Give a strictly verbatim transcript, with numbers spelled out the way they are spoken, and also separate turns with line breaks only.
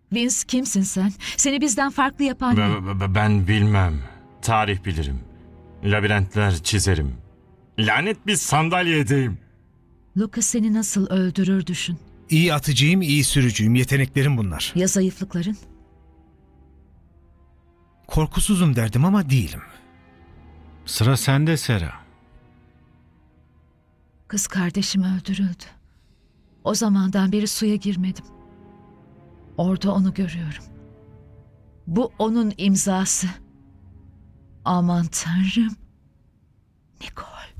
Vince, kimsin sen? Seni bizden farklı yapan ne?
B- b- Ben bilmem. Tarih bilirim. Labirentler çizerim. Lanet bir sandalyedeyim.
Lucas seni nasıl öldürür düşün.
İyi atıcıyım, iyi sürücüyüm. Yeteneklerim bunlar.
Ya zayıflıkların?
Korkusuzum derdim ama değilim.
Sıra sende Sera.
Kız kardeşim öldürüldü. O zamandan beri suya girmedim. Orada onu görüyorum. Bu onun imzası. Aman Tanrım. Nicole.